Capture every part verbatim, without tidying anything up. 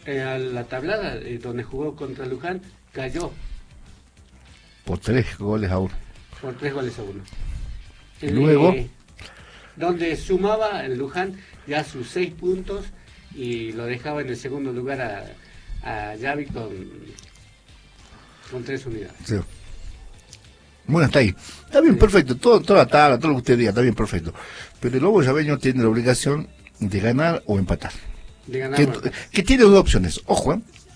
eh, a la tablada, eh, donde jugó contra Luján, cayó. Por tres goles a uno. Por tres goles a uno. Y luego... Eh, donde sumaba en Luján ya sus seis puntos y lo dejaba en el segundo lugar a, a Xavi con, con tres unidades. Sí. Bueno, está ahí. Está bien, sí. Perfecto. Todo, toda la tabla, todo lo que usted diga, está bien, perfecto. Pero el Lobo Llaveño tiene la obligación de ganar o empatar. De ganar que, o empatar. Que tiene dos opciones. Ojo, ¿eh?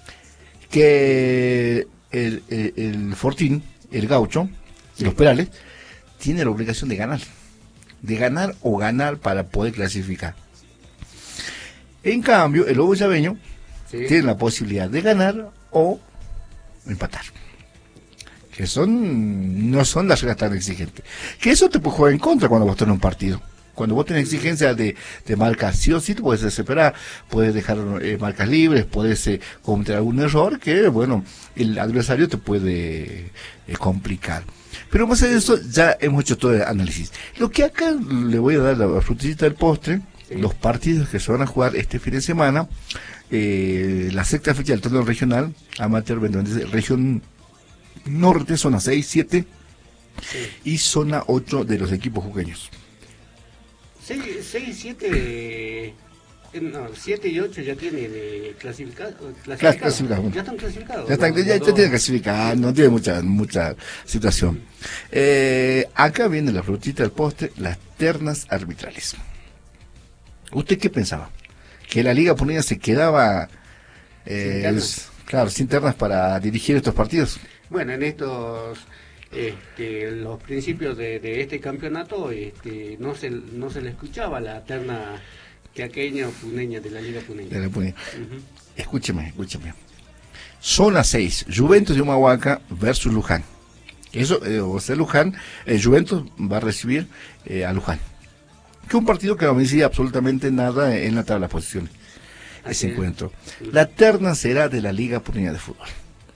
Que el, el, el Fortín, el Gaucho, sí. Los Perales, tiene la obligación de ganar. De ganar o ganar para poder clasificar. En cambio, el Lobo Llaveño sí. Tiene la posibilidad de ganar o empatar. Que son no son las reglas tan exigentes. Que eso te puede jugar en contra cuando vos tenés un partido. Cuando vos tenés exigencias de, de marcas sí o sí, te puedes desesperar, puedes dejar eh, marcas libres, puedes eh, cometer algún error que, bueno, el adversario te puede eh, complicar. Pero más allá de eso, ya hemos hecho todo el análisis. Lo que acá le voy a dar la frutillita del postre, sí. Los partidos que se van a jugar este fin de semana, eh, la sexta fecha del torneo regional, amateur región norte, zona seis, siete, sí. Y zona ocho de los equipos jujeños. seis y siete, no, siete y ocho ya tienen eh, clasificado, clasificado. clasificado bueno. Ya están clasificados. Ya, están, ya, ya tienen clasificado, no tiene mucha mucha situación. Eh, acá viene la frutita del postre, las ternas arbitrales. ¿Usted qué pensaba? ¿Que la Liga Puneña se quedaba eh, sin es, claro, sin ternas para dirigir estos partidos? Bueno, en estos... Este, los principios de, de este campeonato este, no se no se le escuchaba la terna chaqueña o puneña de la Liga Puneña. De la Puneña. Uh-huh. Escúcheme, escúcheme. Zona seis, Juventus de Humahuaca versus Luján. Eso, eh, o sea, Luján, eh, Juventus va a recibir eh, a Luján. Que es un partido que no me decía absolutamente nada en la tabla de posiciones. Ese encuentro. Uh-huh. La terna será de la Liga Puneña de Fútbol.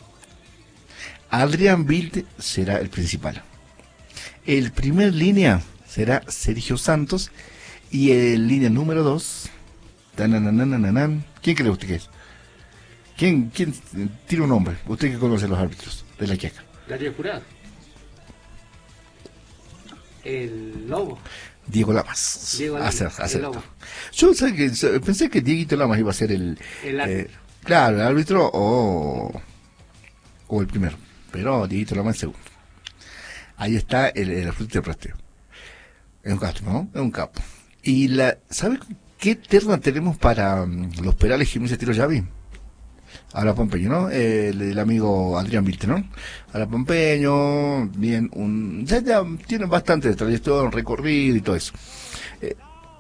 Adrián Vilte será el principal. El primer línea será Sergio Santos y el línea número dos, ¿quién cree usted que es? ¿Quién, quién tira un nombre? Usted que conoce los árbitros de la Quiaca. Darío Jurado. El Lobo. Diego Lamas. Diego Lamas. Acer, acertó. Yo sé que, pensé que Dieguito Lamas iba a ser el... El árbitro. Eh, claro, el árbitro o, o el primero. Pero Dieguito Lamas el segundo. Ahí está el, el fruto de plasteo. Es un capo, ¿no? Es un capo. Y la, ¿sabe qué terna tenemos para um, los Perales Gimnasia Tiro Xavi? Ahora Pompeño, ¿no? El, el amigo Adrián Vilte, ¿no? Ahora Pompeño, bien, un, ya, ya tiene bastante de trayectoria, recorrido y todo eso. Eh,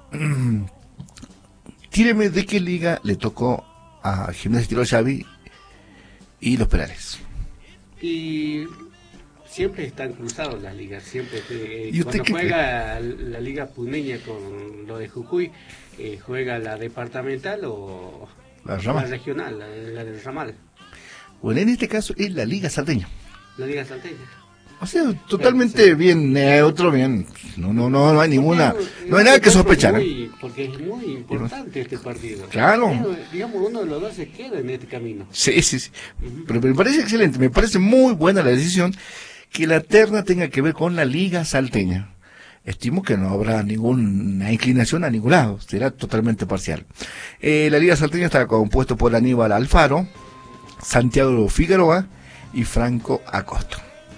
tíreme de qué liga le tocó a Gimnasia Tiro Xavi y los Perales. Y siempre están cruzados las ligas, siempre eh, ¿Y usted cuando juega cree? La liga puneña con lo de Jujuy, eh, juega la departamental o la, la regional, la, la del ramal. Bueno, en este caso es la liga salteña. La liga salteña. O sea, totalmente sí. Bien neutro, bien, no, no, no, no hay ninguna, no, no hay nada que sospechar. Muy, porque es muy importante este partido. Claro. Pero, digamos, uno de los dos se queda en este camino. Sí, sí, sí. Uh-huh. Pero me parece excelente, me parece muy buena la decisión que la terna tenga que ver con la liga salteña. Estimo que no habrá ninguna inclinación a ningún lado, será totalmente parcial. Eh, la liga salteña está compuesto por Aníbal Alfaro, Santiago Figueroa y Franco Acosta.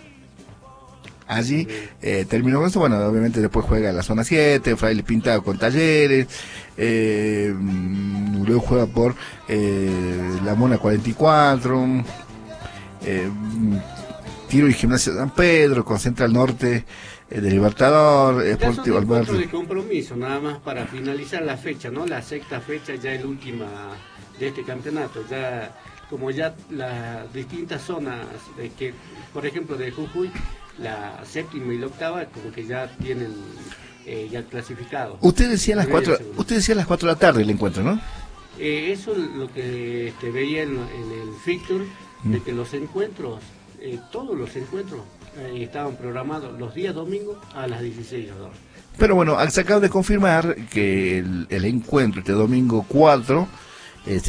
Allí eh, terminó con eso, bueno, obviamente después juega en la zona siete, Fraile Pintado con Talleres, eh, luego juega por eh, la Mona cuarenta y cuatro, eh, Tiro y Gimnasia San Pedro, con Central Norte eh, de Libertador, Sportivo Alberto. De compromiso, nada más para finalizar la fecha, ¿no? La sexta fecha ya es la última de este campeonato, ya como ya las distintas zonas, de que, por ejemplo, de Jujuy, la séptima y la octava como que ya tienen eh, ya clasificado. Usted decía las cuatro, usted decía a las cuatro de la tarde el encuentro, ¿no? Eh, eso es lo que este, veía en, en el fixture, mm. de que los encuentros, eh, todos los encuentros eh, estaban programados los días domingos a las dieciséis horas. Pero bueno, se acaba de confirmar que el, el encuentro este domingo cuatro